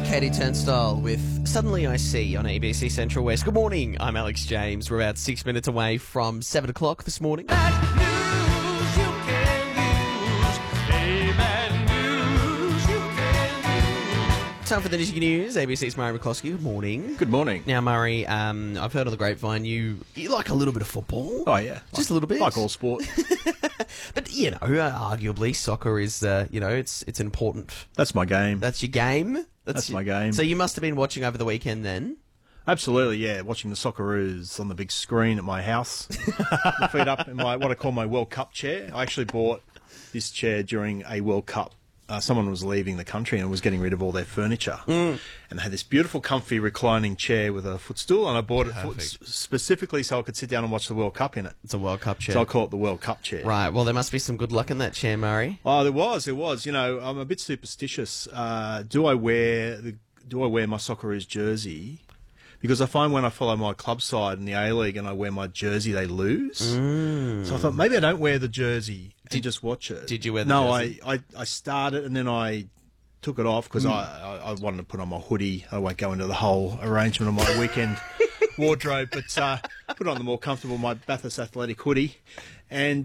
Katie Turnstile with Suddenly I See on ABC Central West. Good morning, I'm Alex James. We're about 6 minutes away from 7 o'clock this morning. Time for the Nitty News. ABC's Murray McCloskey. Good morning. Good morning. Now, Murray, I've heard on the grapevine you like a little bit of football. Oh, yeah. Just a little bit. Like all sport. But, arguably soccer is, it's important. That's my game. That's your game? That's my game. So you must have been watching over the weekend then? Absolutely, yeah. Watching the Socceroos on the big screen at my house. My feet up in what I call my World Cup chair. I actually bought this chair during a World Cup. Someone was leaving the country and was getting rid of all their furniture. And they had this beautiful, comfy, reclining chair with a footstool, and I bought it specifically so I could sit down and watch the World Cup in it. It's a World Cup chair. So I call it the World Cup chair. Right. Well, there must be some good luck in that chair, Murray. Oh, there was. You know, I'm a bit superstitious. Do I wear my Socceroos jersey? Because I find when I follow my club side in the A-League and I wear my jersey, they lose. So I thought maybe I don't wear the jersey and just watch it. Did you wear the jersey? No, I started and then I took it off because I wanted to put on my hoodie. I won't go into the whole arrangement of my weekend wardrobe, but put on the more comfortable, my Bathurst Athletic hoodie. And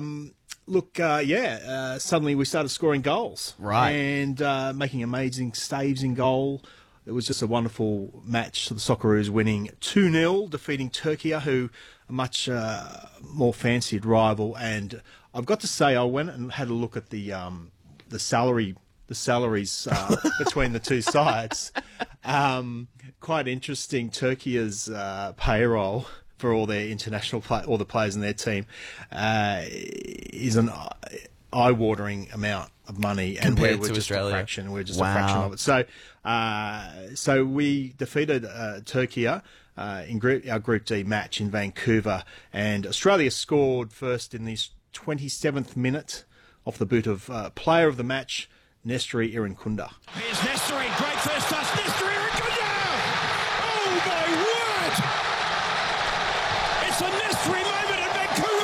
suddenly we started scoring goals. Right. And making amazing saves in goal. It was just a wonderful match. The Socceroos winning 2-0, defeating Turkey, who a much more fancied rival. And I've got to say, I went and had a look at the salaries between the two sides. Quite interesting. Turkey's payroll for all their international all the players in their team is an eye-watering amount of money, and compared we're to just Australia. a fraction. We're just a fraction of it. So we defeated Turkey in our Group D match in Vancouver, and Australia scored first in the 27th minute off the boot of player of the match, Nestory Irankunda. Here's Nestory, great first touch, Nestory Irankunda! Oh my word! It's a Nestory moment in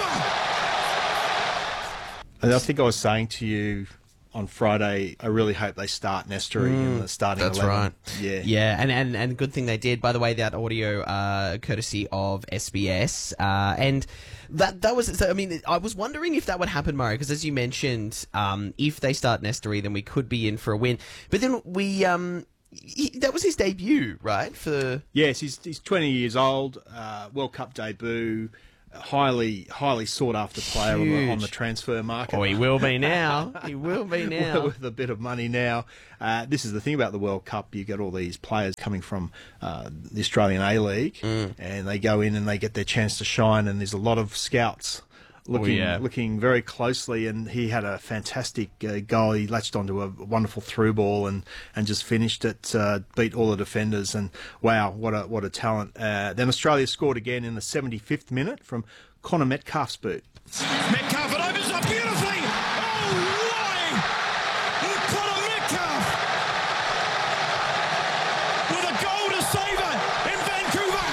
Vancouver! And I think I was saying to you on Friday, I really hope they start Nestory in the starting 11. That's right. Yeah. Yeah, and good thing they did. By the way, that audio courtesy of SBS. And that was, so, I mean, I was wondering if that would happen, Murray, because as you mentioned, if they start Nestory, then we could be in for a win. But then that was his debut, right? Yes, he's 20 years old, World Cup debut. Highly sought after player on the transfer market. Oh, he will be now. He will be now. With a bit of money now. This is the thing about the World Cup. You get all these players coming from the Australian A-League, and they go in and they get their chance to shine, and there's a lot of scouts looking very closely, and he had a fantastic goal. He latched onto a wonderful through ball and just finished it, beat all the defenders, and wow, what a talent. Then Australia scored again in the 75th minute from Connor Metcalf's boot. Metcalf, it opens up beautifully! Oh, my! Connor Metcalf! With a goal to savour in Vancouver!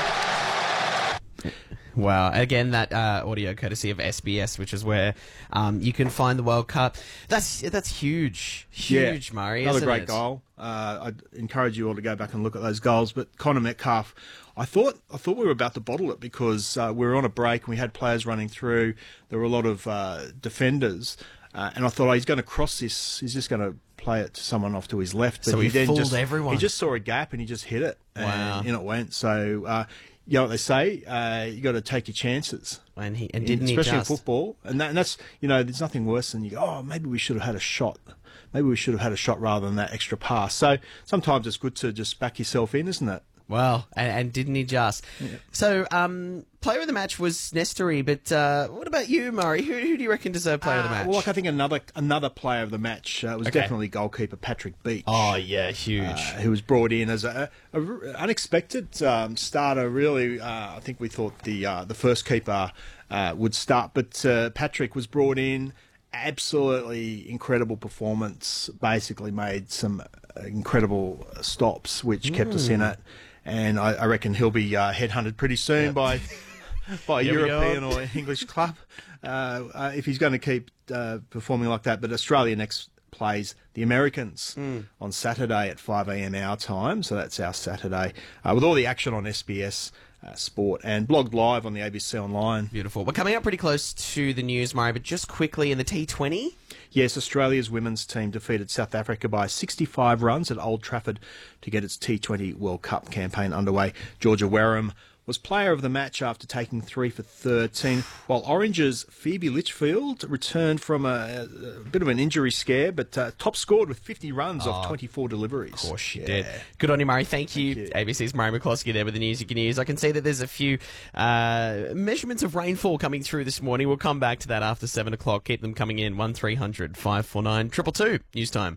Wow. Again, that audio courtesy of SBS, which is where you can find the World Cup. That's huge. Huge, Murray, Another isn't great it? goal. I'd encourage you all to go back and look at those goals. But Connor Metcalf, I thought we were about to bottle it because we were on a break and we had players running through. There were a lot of defenders. And I thought, he's going to cross this. He's just going to play it to someone off to his left. But So he then fooled everyone. He just saw a gap and he just hit it. Wow. And in it went. So, you know what they say, you got to take your chances. And didn't he especially just? in football. And that's, there's nothing worse than you go, maybe we should have had a shot. Maybe we should have had a shot rather than that extra pass. So sometimes it's good to just back yourself in, isn't it? Well, and didn't he just? Yeah. So, player of the match was Nestory, but what about you, Murray? Who do you reckon deserved player of the match? Well, I think another player of the match was definitely goalkeeper Patrick Beach. Oh, yeah, huge. Who was brought in as a unexpected starter, really. I think we thought the first keeper would start, but Patrick was brought in. Absolutely incredible performance. Basically made some incredible stops, which kept us in it. And I reckon he'll be headhunted pretty soon by a European or English club if he's going to keep performing like that. But Australia next plays the Americans on Saturday at 5 a.m. our time. So that's our Saturday, with all the action on SBS Sport and blogged live on the ABC Online. Beautiful. We're coming up pretty close to the news, Murray, but just quickly in the T20. Yes, Australia's women's team defeated South Africa by 65 runs at Old Trafford to get its T20 World Cup campaign underway. Georgia Wareham was player of the match after taking 3 for 13, while Orange's Phoebe Litchfield returned from a bit of an injury scare, but top scored with 50 runs off 24 deliveries. Of course she did. Good on you, Murray. Thank you. ABC's Murray McCloskey there with the news you can use. I can see that there's a few measurements of rainfall coming through this morning. We'll come back to that after 7 o'clock. Keep them coming in. 1300 549 222. News time.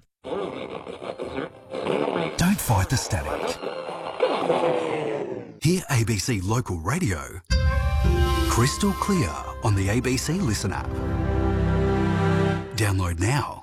Don't fight the static. Hear ABC Local Radio crystal clear on the ABC Listen app. Download now.